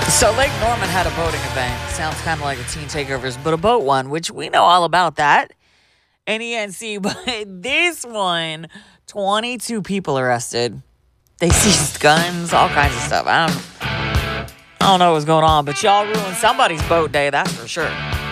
So Lake Norman had a boating event. Sounds kind of like a Teen Takeovers, but a boat one, which we know all about that. NENC, but this one, 22 people arrested. They seized guns, all kinds of stuff. I don't know what's going on, but y'all ruined somebody's boat day, that's for sure.